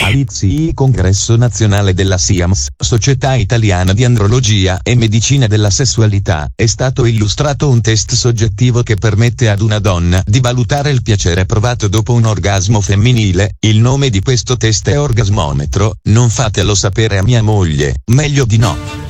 All'ICI Congresso Nazionale della SIAMS, Società Italiana di Andrologia e Medicina della Sessualità, è stato illustrato un test soggettivo che permette ad una donna di valutare il piacere provato dopo un orgasmo femminile. Il nome di questo test è Orgasmometro. Non fatelo sapere a mia moglie, meglio di no.